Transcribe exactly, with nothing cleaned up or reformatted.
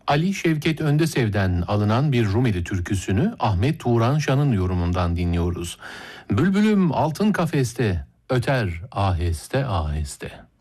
Ali Şevket Öndesev'den alınan bir Rumeli türküsünü Ahmet Turan Şan'ın yorumundan dinliyoruz. Bülbülüm altın kafeste, öter aheste aheste.